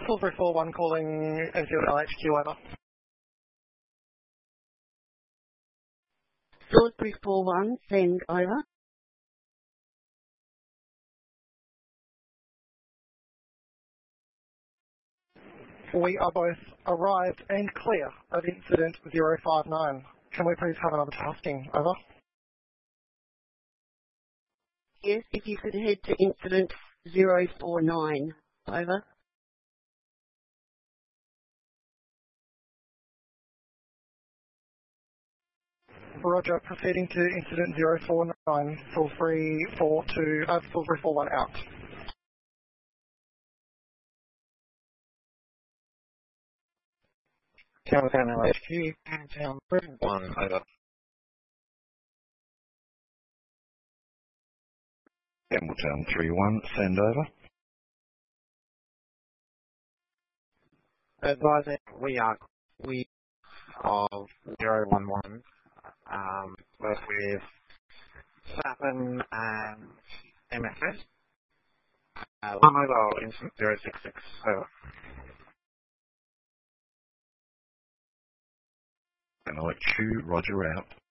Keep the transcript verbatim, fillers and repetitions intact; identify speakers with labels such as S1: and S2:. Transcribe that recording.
S1: Salisbury four one calling Enfield L H Q, over.
S2: Salisbury four one, send, over.
S1: We are both arrived and clear of incident zero five nine. Can we please have another tasking, over?
S2: Yes, if you could head to incident zero four nine, over.
S1: Roger, proceeding to incident zero four nine, Salisbury four two, uh, Salisbury four one out.
S3: Campbelltown L H Q, Campbelltown three one, over.
S4: Campbelltown three one, send, over.
S3: Advising, we are we of zero one one, um, both with Sappin and M F S. Uh, one mobile incident zero six six, over.
S4: And L H Q, roger out.